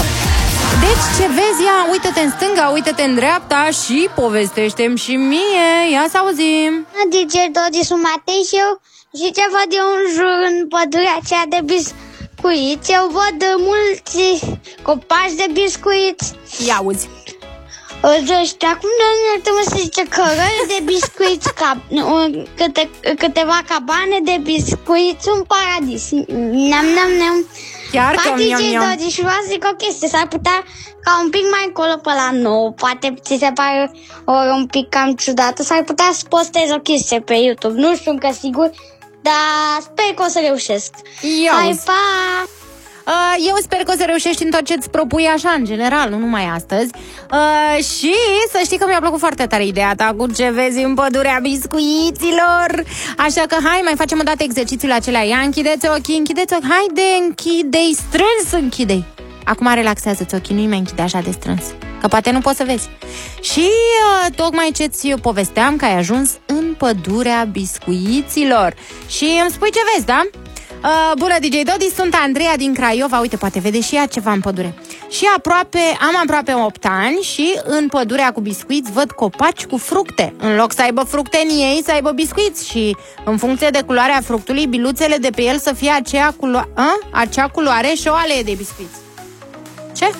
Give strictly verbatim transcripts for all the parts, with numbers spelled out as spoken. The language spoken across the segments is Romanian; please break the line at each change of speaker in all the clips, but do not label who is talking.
Deci ce vezi, ia, uită-te în stânga, uită-te în dreapta și povestește-mi și mie. Ia să auzim.
D J Dodi, sunt Matei și eu. Și ce văd eu în jur în pădurea aceea de biscuiți? Eu văd mulți copaci de biscuiți.
Ia auzi.
Deci, acum nu se zice cărări de biscuiți, cap, câte, câteva cabane de biscuiți, un paradis. Nam, nam, nam.
Chiar că
D J Dodi, și vreau să zic o chestie, s-ar putea ca un pic mai încolo pe la nouă, poate ți se pare ori un pic cam ciudată, s-ar putea să postez o chestie pe YouTube, nu știu încă sigur, dar sper că o să reușesc. Hai, pa!
Uh, eu sper că o să reușești în tot ce-ți propui așa, în general, nu numai astăzi. uh, Și să știi că mi-a plăcut foarte tare ideea ta cu ce vezi în pădurea biscuiților. Așa că hai, mai facem o dată exercițiul acelea. Ia, închideți ochii, închideți ochii. Haide, închide-i strâns, închide-i. Acum relaxează-ți ochii, nu-i mai închide așa de strâns, că poate nu poți să vezi. Și uh, tocmai ce-ți povesteam că ai ajuns în pădurea biscuiților. Și îmi spui ce vezi, da? Uh, bună, D J Dodi, sunt Andreea din Craiova. Uite, poate vede și ea ceva în pădure. Și aproape, am aproape opt ani și în pădurea cu biscuiți văd copaci cu fructe. În loc să aibă fructe în ei, să aibă biscuiți. Și în funcție de culoarea fructului, biluțele de pe el să fie aceea culo- a? acea culoare și o alee de biscuiți. Ce?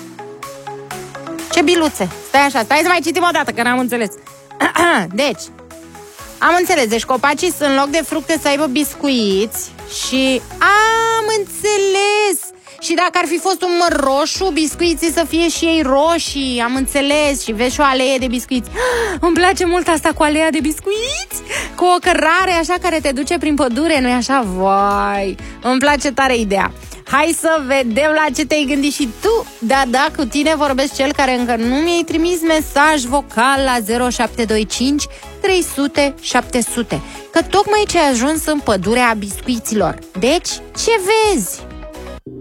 Ce biluțe? Stai așa, stai să mai citim o dată, că n-am înțeles. Deci, am înțeles, deci copacii în loc de fructe să aibă biscuiți. Și am înțeles. Și dacă ar fi fost un măr roșu, biscuiții să fie și ei roșii. Am înțeles. Și vezi și o alee de biscuiți. Îmi place mult asta cu aleea de biscuiți, cu o cărare așa care te duce prin pădure, nu-i așa? Vai, îmi place tare ideea. Hai să vedem la ce te-ai gândit și tu. Da, da, cu tine vorbesc cel care încă nu mi-ai trimis mesaj vocal la zero șapte doi cinci trei sute șapte sute. Că tocmai ce ai ajuns în pădurea biscuiților. Deci, ce vezi?